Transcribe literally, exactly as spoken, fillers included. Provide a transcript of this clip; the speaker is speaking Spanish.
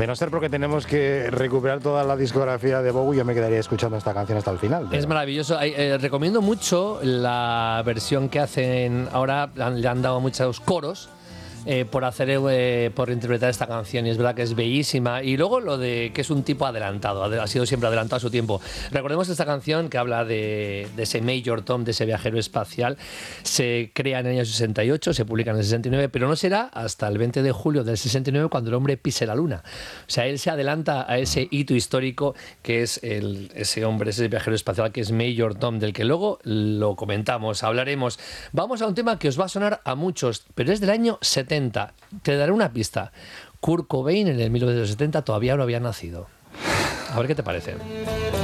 De no ser porque tenemos que recuperar toda la discografía de Bowie, yo me quedaría escuchando esta canción hasta el final. Pero... Es maravilloso. Eh, recomiendo mucho la versión que hacen ahora, le han dado muchos coros. Eh, por hacer eh, por interpretar esta canción, y es verdad que es bellísima. Y luego lo de que es un tipo adelantado, ha sido siempre adelantado a su tiempo. Recordemos esta canción que habla de, de ese Major Tom, de ese viajero espacial. Se crea en el año sesenta y ocho, se publica en el sesenta y nueve, pero no será hasta el veinte de julio del sesenta y nueve cuando el hombre pise la luna. O sea, él se adelanta a ese hito histórico que es el, ese hombre, ese viajero espacial que es Major Tom, del que luego lo comentamos, hablaremos. Vamos a un tema que os va a sonar a muchos, pero es del año setenta. Te daré una pista. Kurt Cobain en el mil novecientos setenta todavía no había nacido. A ver qué te parece.